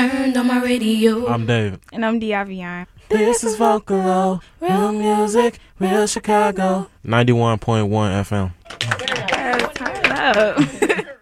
turned on my radio. I'm David. And I'm Diavion. This is Vocalo, real music, real Chicago. 91.1 FM. Turn up.